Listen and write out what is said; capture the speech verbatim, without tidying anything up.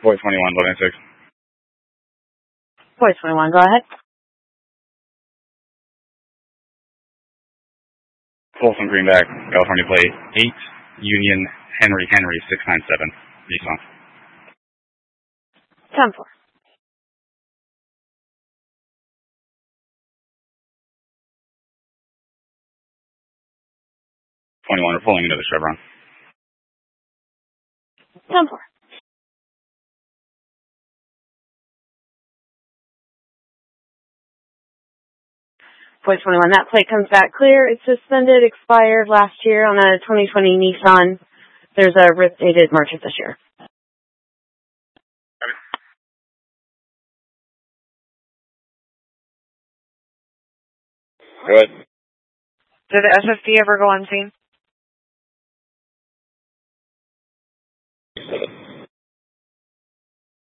Boy twenty-one, eleven six. Boy twenty-one, go ahead. Folsom Greenback, California plate, eight Union Henry Henry six nine seven, Nissan. ten four. twenty-one, we're pulling into the Chevron. ten four. Boy twenty-one, that plate comes back clear. It's suspended, expired last year on a twenty twenty Nissan. There's a R I P dated March of this year. Go ahead. Did the S S D ever go unseen? Seven.